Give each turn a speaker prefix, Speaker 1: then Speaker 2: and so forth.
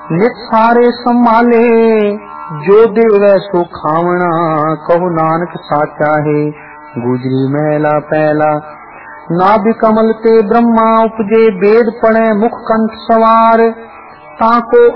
Speaker 1: नित सारे संभाले, जो देवै सो खावना, कहो नानक साचा है। गुजरी महला पहला, नाभि कमल ते ब्रह्मा उपजे, वेद पढ़े मुख कंठ सवार, ताको